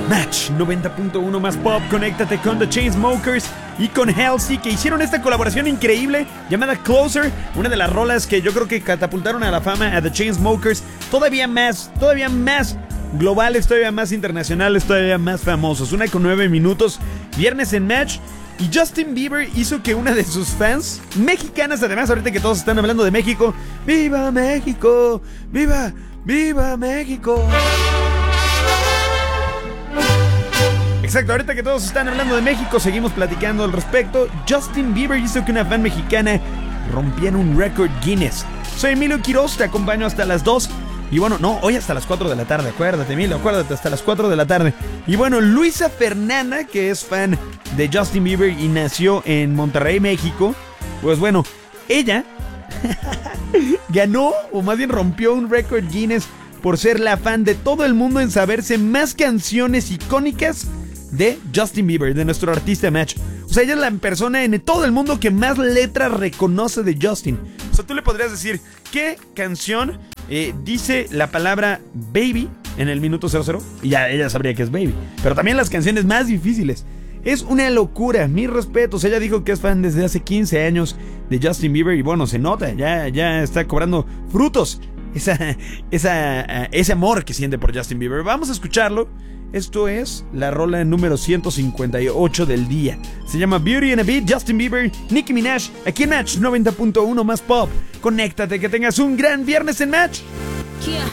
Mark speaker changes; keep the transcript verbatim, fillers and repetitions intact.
Speaker 1: Match noventa punto uno más pop, conéctate con The Chainsmokers y con Halsey, que hicieron esta colaboración increíble llamada Closer, una de las rolas que yo creo que catapultaron a la fama a The Chainsmokers, todavía más, todavía más globales, todavía más internacionales, todavía más famosos. Una con nueve minutos, viernes en Match. Y Justin Bieber hizo que una de sus fans, mexicanas además, ahorita que todos están hablando de México, ¡viva México! ¡Viva! ¡Viva México! Exacto, ahorita que todos están hablando de México, seguimos platicando al respecto. Justin Bieber hizo que una fan mexicana rompiera un récord Guinness. Soy Emilio Quiroz, te acompaño hasta las dos. Y bueno, no, hoy hasta las cuatro de la tarde, acuérdate, Emilio, acuérdate, hasta las cuatro de la tarde. Y bueno, Luisa Fernanda, que es fan de Justin Bieber y nació en Monterrey, México, pues bueno, ella ganó, o más bien rompió un récord Guinness por ser la fan de todo el mundo en saberse más canciones icónicas de Justin Bieber, de nuestro artista Match. O sea, ella es la persona en todo el mundo que más letras reconoce de Justin. O sea, tú le podrías decir, ¿qué canción eh, dice la palabra baby en el minuto cero cero? Y ya ella sabría que es baby. Pero también las canciones más difíciles. Es una locura, mis respetos. Ella dijo que es fan desde hace quince años de Justin Bieber. Y bueno, se nota, ya, ya está cobrando frutos esa, esa, ese amor que siente por Justin Bieber. Vamos a escucharlo. Esto es la rola número ciento cincuenta y ocho del día. Se llama Beauty and a Beat, Justin Bieber, Nicki Minaj, aquí en Match noventa punto uno más pop. Conéctate, que tengas un gran viernes en Match.